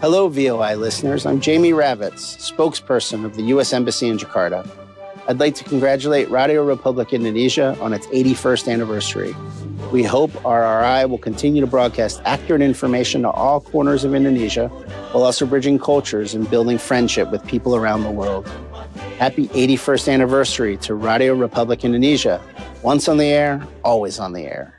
Hello, VOI listeners. I'm Jamie Ravitz, spokesperson of the U.S. Embassy in Jakarta. I'd like to congratulate Radio Republic Indonesia on its 81st anniversary. We hope RRI will continue to broadcast accurate information to all corners of Indonesia, while also bridging cultures and building friendship with people around the world. Happy 81st anniversary to Radio Republic Indonesia. Once on the air, always on the air.